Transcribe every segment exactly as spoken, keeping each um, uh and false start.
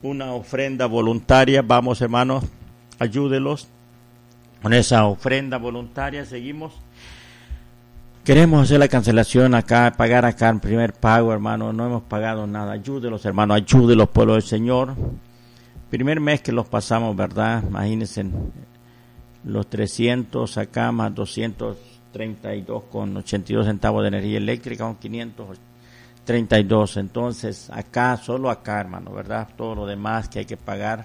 una ofrenda voluntaria. Vamos, hermanos, ayúdelos con esa ofrenda voluntaria. Seguimos. Queremos hacer la cancelación acá, pagar acá el primer pago, hermano. No hemos pagado nada. Ayúdelos, hermano, ayúdelos, pueblo del Señor. Primer mes que los pasamos, ¿verdad? Imagínense los trescientos acá más doscientos treinta y dos con ochenta y dos centavos de energía eléctrica, con quinientos treinta y dos. Entonces, acá, solo acá, hermano, ¿verdad? Todo lo demás que hay que pagar.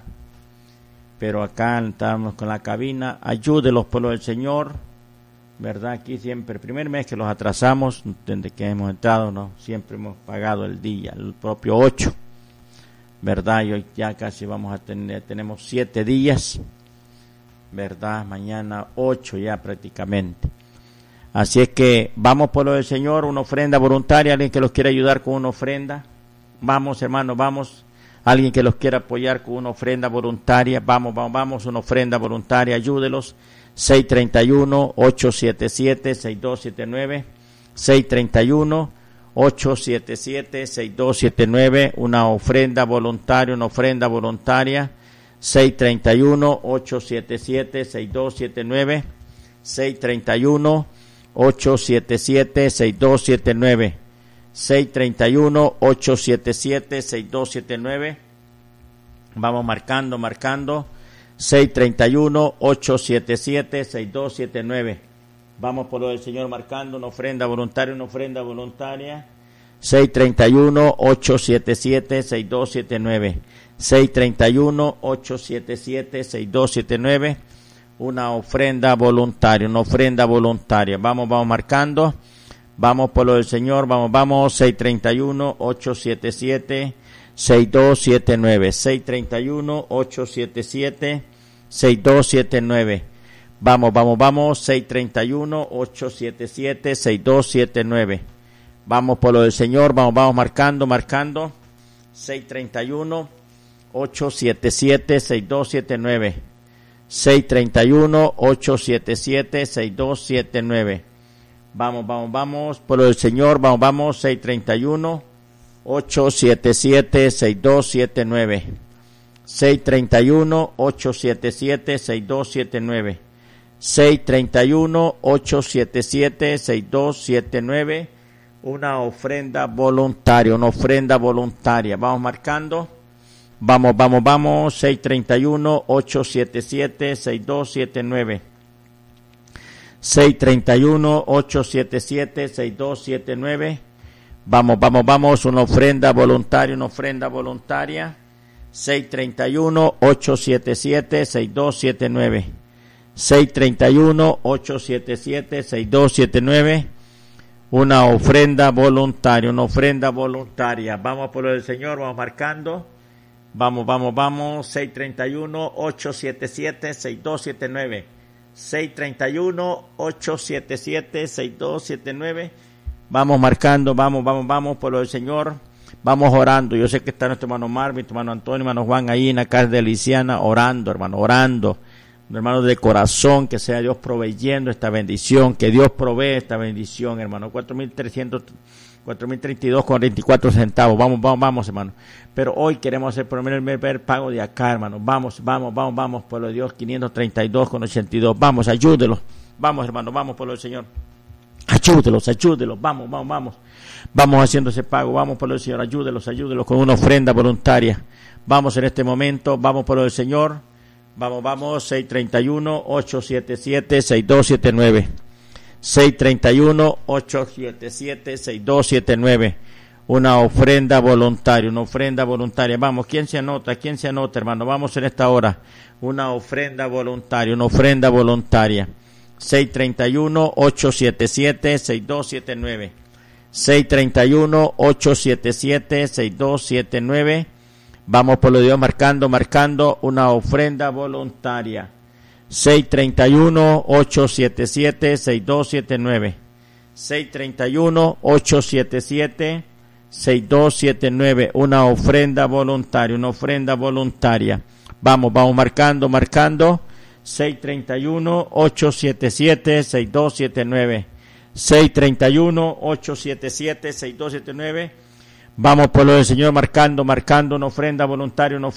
Pero acá estamos con la cabina. Ayúdelos, pueblo del Señor, ¿verdad? Aquí siempre, el primer mes que los atrasamos, desde que hemos entrado, ¿no? Siempre hemos pagado el día, el propio ocho, ¿verdad? Y hoy ya casi vamos a tener, tenemos siete días, ¿verdad? Mañana ocho ya prácticamente. Así es que vamos, pueblo del Señor, una ofrenda voluntaria. Alguien que los quiera ayudar con una ofrenda, vamos, hermano, vamos. Alguien que los quiera apoyar con una ofrenda voluntaria, vamos, vamos, vamos, una ofrenda voluntaria, ayúdelos. seis tres uno, ocho siete siete, seis dos siete nueve, seis tres uno, ocho siete siete, seis dos siete nueve, una ofrenda voluntaria, una ofrenda voluntaria. seis tres uno, ocho siete siete, seis dos siete nueve, seis tres uno, ocho siete siete, seis dos siete nueve, seis tres uno, ocho siete siete, seis dos siete nueve. Vamos marcando, marcando. seis tres uno, ocho siete siete, seis dos siete nueve. Vamos, por lo del Señor, marcando una ofrenda voluntaria, una ofrenda voluntaria. seis tres uno, ocho siete siete, seis dos siete nueve. seis tres uno, ocho siete siete, seis dos siete nueve. Una ofrenda voluntaria, una ofrenda voluntaria. Vamos, vamos marcando. Vamos, por lo del Señor, vamos, vamos. seis tres uno, ocho siete siete, seis dos siete nueve. seis tres uno, ocho siete siete, seis dos siete nueve. Vamos, vamos, vamos. seis tres uno, ocho siete siete, seis dos siete nueve. Vamos, por lo del Señor, vamos, vamos marcando, marcando. seis tres uno, ocho siete siete, seis dos siete nueve. seis tres uno, ocho siete siete, seis dos siete nueve. Vamos, vamos, vamos, por lo del Señor, vamos, vamos. seis tres uno, ocho siete siete, seis dos siete nueve. seis tres uno, ocho siete siete, seis dos siete nueve. seis tres uno, ocho siete siete, seis dos siete nueve. Una ofrenda voluntaria, una ofrenda voluntaria. Vamos marcando. Vamos, vamos, vamos. seis tres uno, ocho siete siete, seis dos siete nueve. seis tres uno, ocho siete siete, seis dos siete nueve. Vamos, vamos, vamos. Una ofrenda voluntaria, una ofrenda voluntaria. seis tres uno, ocho siete siete, seis dos siete nueve. seis tres uno, ocho siete siete, seis dos siete nueve. Una ofrenda voluntaria, una ofrenda voluntaria. Vamos, por lo del Señor, vamos marcando. Vamos, vamos, vamos. seis tres uno, ocho siete siete, seis dos siete nueve. seis tres uno, ocho siete siete, seis dos siete nueve. Vamos marcando, vamos, vamos, vamos, por lo del Señor. Vamos orando. Yo sé que está nuestro hermano Marvin, nuestro hermano Antonio, hermano Juan ahí en la casa de Lisiana, orando, hermano, orando. Hermano, de corazón, que sea Dios proveyendo esta bendición, que Dios provee esta bendición, hermano. cuatro mil trescientos, cuatro mil treinta y dos con veinticuatro centavos. Vamos, vamos, vamos, hermano. Pero hoy queremos hacer por lo menos el primer pago de acá, hermano. Vamos, vamos, vamos, vamos, pueblo de Dios, quinientos treinta y dos con ochenta y dos. Vamos, ayúdelos. Vamos, hermano, vamos, pueblo del Señor. Ayúdelos, ayúdelos. Vamos, vamos, vamos. Vamos haciendo ese pago. Vamos, pueblo del Señor. Ayúdelos, ayúdelos con una ofrenda voluntaria. Vamos en este momento. Vamos, pueblo del Señor. Vamos, vamos. seis tres uno, ocho siete siete, seis dos siete nueve. seis tres uno, ocho siete siete, seis dos siete nueve. Una ofrenda voluntaria, una ofrenda voluntaria. Vamos, ¿quién se anota? ¿Quién se anota, hermano? Vamos en esta hora. Una ofrenda voluntaria, una ofrenda voluntaria. seis tres uno, ocho siete siete, seis dos siete nueve. seis tres uno, ocho siete siete, seis dos siete nueve. Vamos, por lo de Dios, marcando, marcando una ofrenda voluntaria. seis tres uno, ocho siete siete, seis dos siete nueve. seis tres uno, ocho siete siete, seis dos siete nueve. Una ofrenda voluntaria, una ofrenda voluntaria. Vamos, vamos marcando, marcando. seis tres uno, ocho siete siete, seis dos siete nueve. seis tres uno, ocho siete siete, seis dos siete nueve. Vamos, pueblo del Señor, marcando, marcando una ofrenda voluntaria, una ofrenda